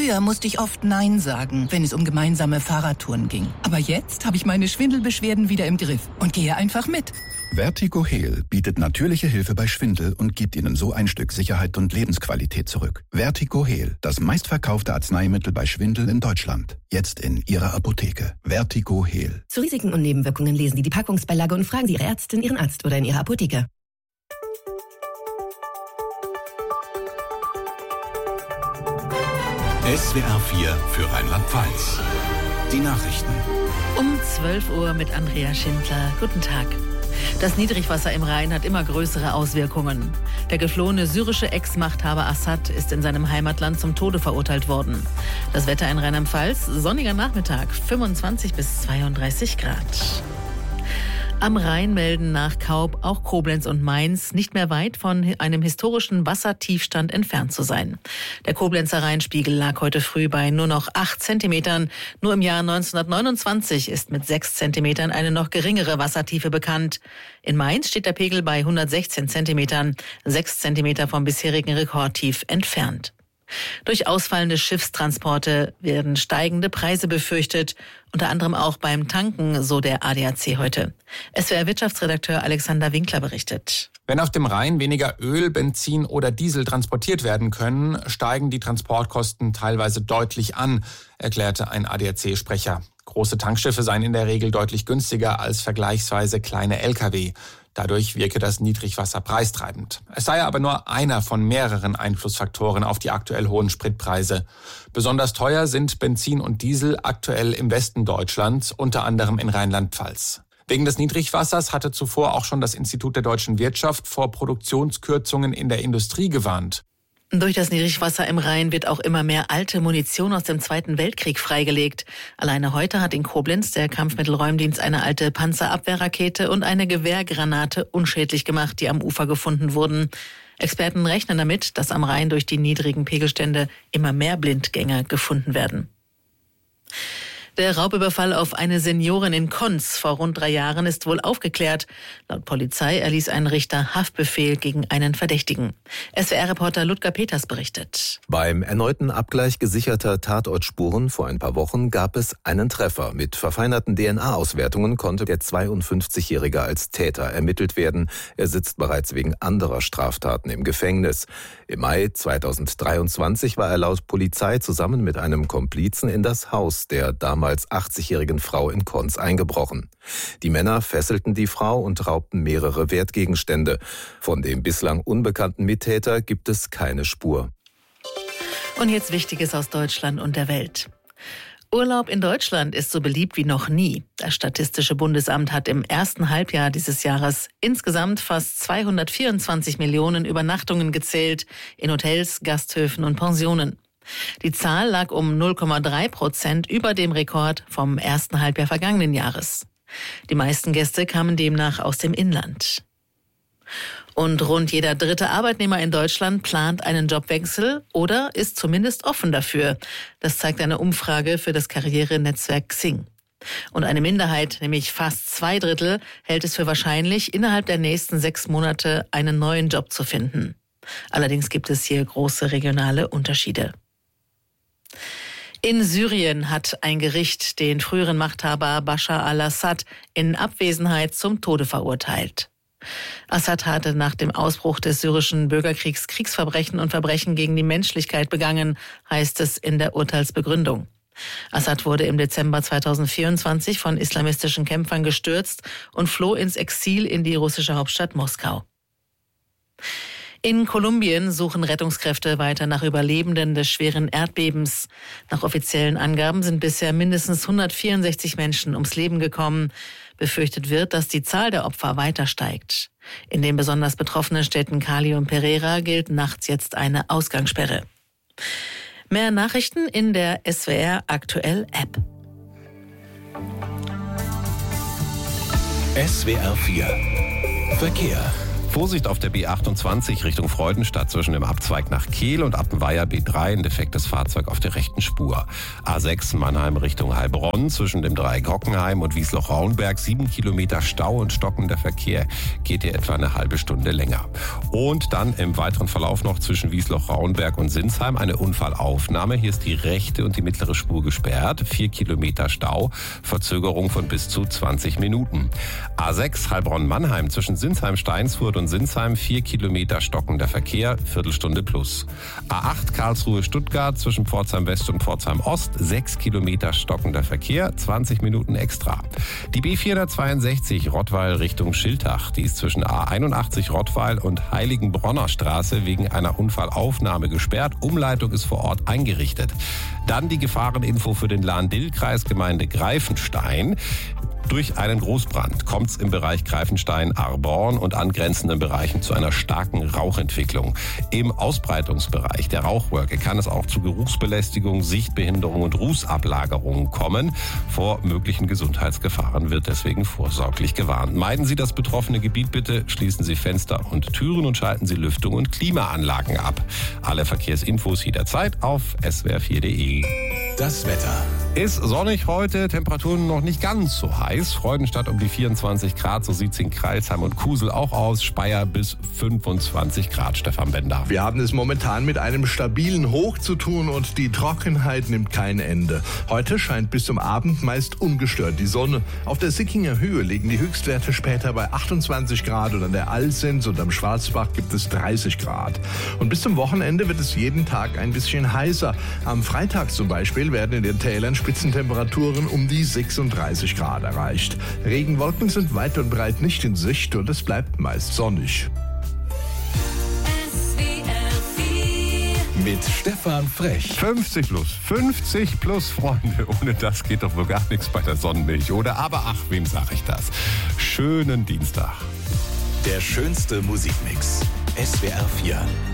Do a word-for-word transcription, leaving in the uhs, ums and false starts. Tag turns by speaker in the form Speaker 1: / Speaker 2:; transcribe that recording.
Speaker 1: Früher musste ich oft Nein sagen, wenn es um gemeinsame Fahrradtouren ging. Aber jetzt habe ich meine Schwindelbeschwerden wieder im Griff und gehe einfach mit.
Speaker 2: Vertigo-Heal bietet natürliche Hilfe bei Schwindel und gibt Ihnen so ein Stück Sicherheit und Lebensqualität zurück. Vertigo-Heal, das meistverkaufte Arzneimittel bei Schwindel in Deutschland. Jetzt in Ihrer Apotheke. Vertigo-Heal.
Speaker 3: Zu Risiken und Nebenwirkungen lesen Sie die Packungsbeilage und fragen Sie Ihre Ärztin, Ihren Arzt oder in Ihrer Apotheke.
Speaker 4: S W R vier für Rheinland-Pfalz. Die Nachrichten.
Speaker 5: Um zwölf Uhr mit Andrea Schindler. Guten Tag. Das Niedrigwasser im Rhein hat immer größere Auswirkungen. Der geflohene syrische Ex-Machthaber Assad ist in seinem Heimatland zum Tode verurteilt worden. Das Wetter in Rheinland-Pfalz, sonniger Nachmittag, fünfundzwanzig bis zweiunddreißig Grad. Am Rhein melden nach Kaub auch Koblenz und Mainz nicht mehr weit von einem historischen Wassertiefstand entfernt zu sein. Der Koblenzer Rheinspiegel lag heute früh bei nur noch acht Zentimetern. Nur im Jahr neunzehnhundertneunundzwanzig ist mit sechs Zentimetern eine noch geringere Wassertiefe bekannt. In Mainz steht der Pegel bei hundertsechzehn Zentimetern, sechs Zentimeter vom bisherigen Rekordtief entfernt. Durch ausfallende Schiffstransporte werden steigende Preise befürchtet, unter anderem auch beim Tanken, so der A D A C heute. S W R-Wirtschaftsredakteur Alexander Winkler berichtet.
Speaker 6: Wenn auf dem Rhein weniger Öl, Benzin oder Diesel transportiert werden können, steigen die Transportkosten teilweise deutlich an, erklärte ein A D A C-Sprecher. Große Tankschiffe seien in der Regel deutlich günstiger als vergleichsweise kleine L K W. Dadurch wirke das Niedrigwasser preistreibend. Es sei aber nur einer von mehreren Einflussfaktoren auf die aktuell hohen Spritpreise. Besonders teuer sind Benzin und Diesel aktuell im Westen Deutschlands, unter anderem in Rheinland-Pfalz. Wegen des Niedrigwassers hatte zuvor auch schon das Institut der deutschen Wirtschaft vor Produktionskürzungen in der Industrie gewarnt.
Speaker 5: Durch das Niedrigwasser im Rhein wird auch immer mehr alte Munition aus dem Zweiten Weltkrieg freigelegt. Alleine heute hat in Koblenz der Kampfmittelräumdienst eine alte Panzerabwehrrakete und eine Gewehrgranate unschädlich gemacht, die am Ufer gefunden wurden. Experten rechnen damit, dass am Rhein durch die niedrigen Pegelstände immer mehr Blindgänger gefunden werden. Der Raubüberfall auf eine Seniorin in Konz vor rund drei Jahren ist wohl aufgeklärt. Laut Polizei erließ ein Richter Haftbefehl gegen einen Verdächtigen. S W R-Reporter Ludger Peters berichtet.
Speaker 7: Beim erneuten Abgleich gesicherter Tatortspuren vor ein paar Wochen gab es einen Treffer. Mit verfeinerten D N A-Auswertungen konnte der zweiundfünfzigjährige als Täter ermittelt werden. Er sitzt bereits wegen anderer Straftaten im Gefängnis. Im Mai zweitausenddreiundzwanzig war er laut Polizei zusammen mit einem Komplizen in das Haus der damals damals achtzigjährigen Frau in Konz eingebrochen. Die Männer fesselten die Frau und raubten mehrere Wertgegenstände. Von dem bislang unbekannten Mittäter gibt es keine Spur.
Speaker 5: Und jetzt Wichtiges aus Deutschland und der Welt. Urlaub in Deutschland ist so beliebt wie noch nie. Das Statistische Bundesamt hat im ersten Halbjahr dieses Jahres insgesamt fast zweihundertvierundzwanzig Millionen Übernachtungen gezählt in Hotels, Gasthöfen und Pensionen. Die Zahl lag um null Komma drei Prozent über dem Rekord vom ersten Halbjahr vergangenen Jahres. Die meisten Gäste kamen demnach aus dem Inland. Und rund jeder dritte Arbeitnehmer in Deutschland plant einen Jobwechsel oder ist zumindest offen dafür. Das zeigt eine Umfrage für das Karrierenetzwerk Xing. Und eine Minderheit, nämlich fast zwei Drittel, hält es für wahrscheinlich, innerhalb der nächsten sechs Monate einen neuen Job zu finden. Allerdings gibt es hier große regionale Unterschiede. In Syrien hat ein Gericht den früheren Machthaber Bashar al-Assad in Abwesenheit zum Tode verurteilt. Assad hatte nach dem Ausbruch des syrischen Bürgerkriegs Kriegsverbrechen und Verbrechen gegen die Menschlichkeit begangen, heißt es in der Urteilsbegründung. Assad wurde im Dezember zweitausendvierundzwanzig von islamistischen Kämpfern gestürzt und floh ins Exil in die russische Hauptstadt Moskau. In Kolumbien suchen Rettungskräfte weiter nach Überlebenden des schweren Erdbebens. Nach offiziellen Angaben sind bisher mindestens hundertvierundsechzig Menschen ums Leben gekommen. Befürchtet wird, dass die Zahl der Opfer weiter steigt. In den besonders betroffenen Städten Cali und Pereira gilt nachts jetzt eine Ausgangssperre. Mehr Nachrichten in der S W R Aktuell App.
Speaker 4: S W R vier Verkehr.
Speaker 8: Vorsicht auf der B achtundzwanzig Richtung Freudenstadt zwischen dem Abzweig nach Kehl und Appenweier B drei, ein defektes Fahrzeug auf der rechten Spur. A sechs Mannheim Richtung Heilbronn zwischen dem Dreieck Hockenheim und Wiesloch-Rauenberg, sieben Kilometer Stau und stockender Verkehr, geht hier etwa eine halbe Stunde länger. Und dann im weiteren Verlauf noch zwischen Wiesloch-Rauenberg und Sinsheim eine Unfallaufnahme. Hier ist die rechte und die mittlere Spur gesperrt, vier Kilometer Stau, Verzögerung von bis zu zwanzig Minuten. A sechs Heilbronn-Mannheim zwischen Sinsheim-Steinsfurt und Sinsheim, vier Kilometer stockender Verkehr, Viertelstunde plus. A acht Karlsruhe-Stuttgart zwischen Pforzheim West und Pforzheim Ost, sechs Kilometer stockender Verkehr, zwanzig Minuten extra. Die B vierhundertzweiundsechzig Rottweil Richtung Schiltach, die ist zwischen A einundachtzig Rottweil und Heiligenbronner Straße wegen einer Unfallaufnahme gesperrt. Umleitung ist vor Ort eingerichtet. Dann die Gefahreninfo für den Lahn-Dill-Kreis, Gemeinde Greifenstein. Durch einen Großbrand kommt es im Bereich Greifenstein-Arborn und angrenzenden Bereichen zu einer starken Rauchentwicklung. Im Ausbreitungsbereich der Rauchwolke kann es auch zu Geruchsbelästigung, Sichtbehinderung und Rußablagerungen kommen. Vor möglichen Gesundheitsgefahren wird deswegen vorsorglich gewarnt. Meiden Sie das betroffene Gebiet bitte, schließen Sie Fenster und Türen und schalten Sie Lüftung und Klimaanlagen ab. Alle Verkehrsinfos jederzeit auf S W R vier punkt de.
Speaker 4: Das Wetter.
Speaker 8: Ist sonnig heute, Temperaturen noch nicht ganz so heiß. Freudenstadt um die vierundzwanzig Grad, so sieht's in Crailsheim und Kusel auch aus. Speyer bis fünfundzwanzig Grad, Stefan Bender.
Speaker 9: Wir haben es momentan mit einem stabilen Hoch zu tun und die Trockenheit nimmt kein Ende. Heute scheint bis zum Abend meist ungestört die Sonne. Auf der Sickinger Höhe liegen die Höchstwerte später bei achtundzwanzig Grad und an der Alsens und am Schwarzbach gibt es dreißig Grad. Und bis zum Wochenende wird es jeden Tag ein bisschen heißer. Am Freitag zum Beispiel werden in den Tälern Spitzentemperaturen um die sechsunddreißig Grad erreicht. Regenwolken sind weit und breit nicht in Sicht und es bleibt meist sonnig.
Speaker 4: Mit Stefan Frech.
Speaker 8: fünfzig plus, fünfzig plus, Freunde. Ohne das geht doch wohl gar nichts bei der Sonnenmilch, oder? Aber ach, wem sag ich das? Schönen Dienstag.
Speaker 4: Der schönste Musikmix. S W R vier.